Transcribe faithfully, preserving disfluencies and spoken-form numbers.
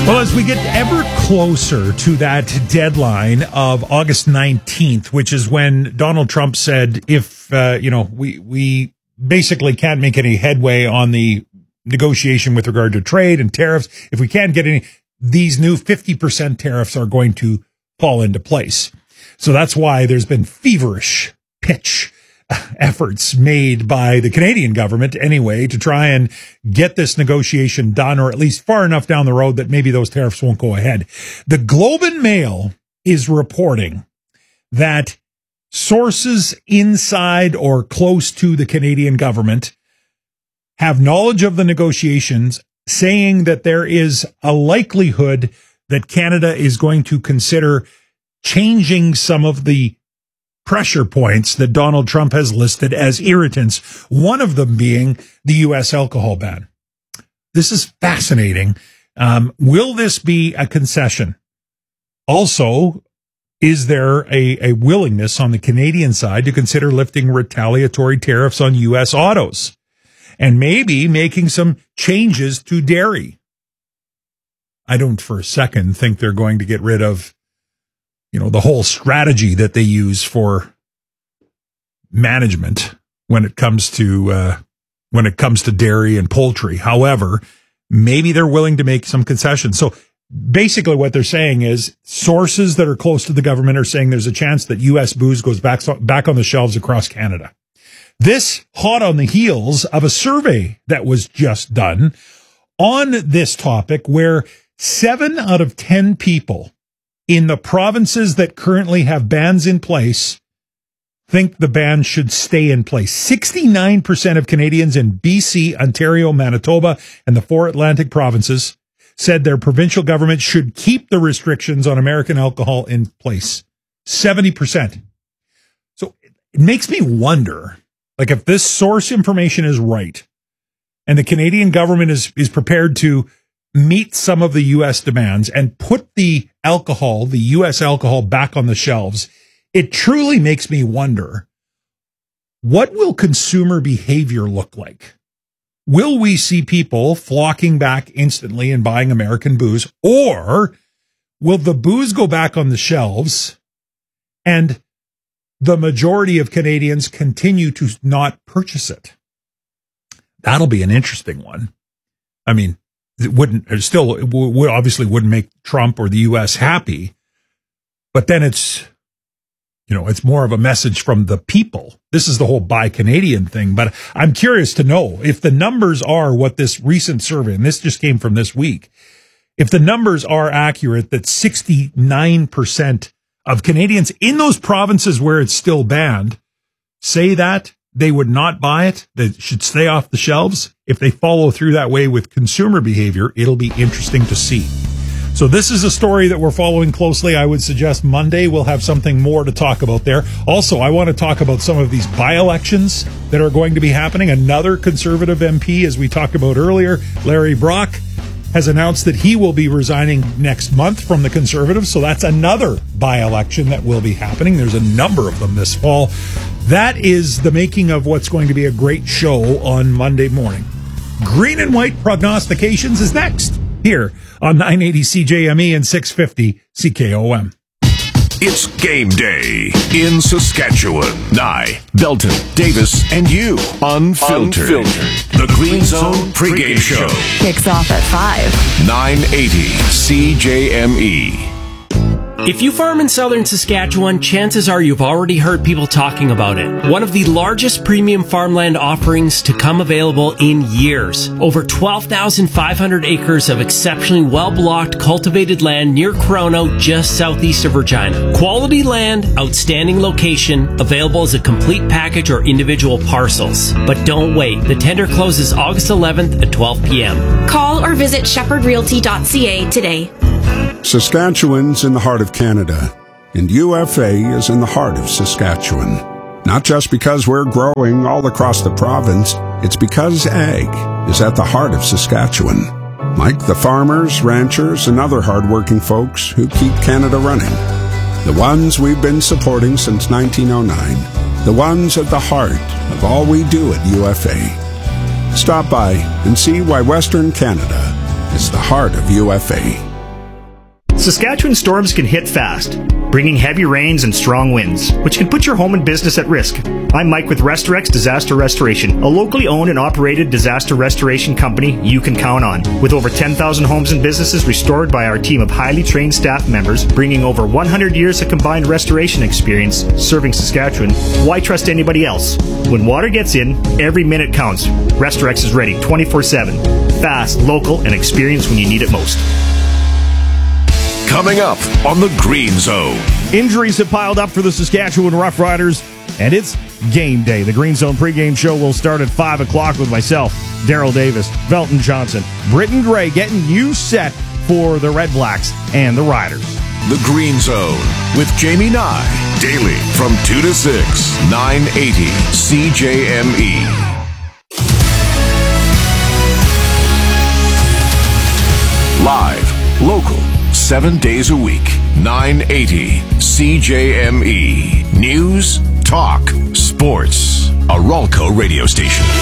Well, as we get ever closer to that deadline of August nineteenth, which is when Donald Trump said, if, uh, you know, we, we basically can't make any headway on the negotiation with regard to trade and tariffs, if we can't get any, these new fifty percent tariffs are going to fall into place. So that's why there's been feverish pitch efforts made by the Canadian government anyway to try and get this negotiation done, or at least far enough down the road that maybe those tariffs won't go ahead. The Globe and Mail is reporting that sources inside or close to the Canadian government have knowledge of the negotiations, saying that there is a likelihood that Canada is going to consider changing some of the pressure points that Donald Trump has listed as irritants, one of them being the U S alcohol ban. This is fascinating. Um, will this be a concession? Also, is there a, a willingness on the Canadian side to consider lifting retaliatory tariffs on U S autos and maybe making some changes to dairy? I don't for a second think they're going to get rid of you know, the whole strategy that they use for management when it comes to, uh, when it comes to dairy and poultry. However, maybe they're willing to make some concessions. So basically what they're saying is sources that are close to the government are saying there's a chance that U S booze goes back, back on the shelves across Canada. This hot on the heels of a survey that was just done on this topic where seven out of ten people in the provinces that currently have bans in place think the ban should stay in place. sixty-nine percent of Canadians in B C, Ontario, Manitoba, and the four Atlantic provinces said their provincial government should keep the restrictions on American alcohol in place. seventy percent. So it makes me wonder, like, if this source information is right and the Canadian government is, is prepared to meet some of the U S demands and put the alcohol, the U S alcohol back on the shelves, it truly makes me wonder, what will consumer behavior look like? Will we see people flocking back instantly and buying American booze, or will the booze go back on the shelves and the majority of Canadians continue to not purchase it? That'll be an interesting one. I mean, it wouldn't, it still, it would obviously wouldn't make Trump or the U S happy, but then it's, you know, it's more of a message from the people. This is the whole Buy Canadian thing, but I'm curious to know if the numbers are what this recent survey, and this just came from this week, if the numbers are accurate that sixty-nine percent of Canadians in those provinces where it's still banned say that they would not buy it, that should stay off the shelves. If they follow through that way with consumer behavior, it'll be interesting to see. So this is a story that we're following closely. I would suggest Monday we'll have something more to talk about there. Also, I want to talk about some of these by-elections that are going to be happening. Another Conservative M P, as we talked about earlier, Larry Brock, has announced that he will be resigning next month from the Conservatives. So that's another by-election that will be happening. There's a number of them this fall. That is the making of what's going to be a great show on Monday morning. Green and White Prognostications is next here on nine eighty C J M E and six fifty C K O M. It's game day in Saskatchewan. Nye, Belton, Davis, and you. Unfiltered. Unfiltered. The Green Zone pregame show kicks off at five. nine eighty C J M E. If you farm in southern Saskatchewan, chances are you've already heard people talking about it. One of the largest premium farmland offerings to come available in years. Over twelve thousand five hundred acres of exceptionally well-blocked cultivated land near Corono, just southeast of Regina. Quality land, outstanding location, available as a complete package or individual parcels. But don't wait. The tender closes August eleventh at twelve p.m. Call or visit shepherd realty dot c a today. Saskatchewan's in the heart of Canada, and U F A is in the heart of Saskatchewan. Not just because we're growing all across the province, it's because ag is at the heart of Saskatchewan. Like the farmers, ranchers, and other hardworking folks who keep Canada running. The ones we've been supporting since nineteen oh nine. The ones at the heart of all we do at U F A. Stop by and see why Western Canada is the heart of U F A. Saskatchewan storms can hit fast, bringing heavy rains and strong winds, which can put your home and business at risk. I'm Mike with Restorex Disaster Restoration, a locally owned and operated disaster restoration company you can count on. With over ten thousand homes and businesses restored by our team of highly trained staff members, bringing over one hundred years of combined restoration experience serving Saskatchewan, why trust anybody else? When water gets in, every minute counts. Restorex is ready twenty-four seven. Fast, local, and experienced when you need it most. Coming up on the Green Zone. Injuries have piled up for the Saskatchewan Roughriders, and it's game day. The Green Zone pregame show will start at five o'clock with myself, Daryl Davis, Velton Johnson, Britton Gray, getting you set for the Red Blacks and the Riders. The Green Zone with Jamie Nye. Daily from two to six, nine eighty C J M E. Live, local, seven days a week, nine eighty C J M E. News, talk, sports. A Ralco radio station.